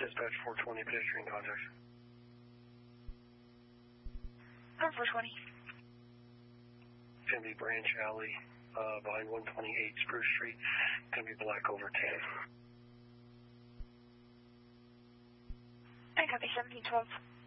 Dispatch 420, pedestrian contact. 420. It's going to be Branch Alley behind 128 Spruce Street. It's going to be black over tan. I copy 1712.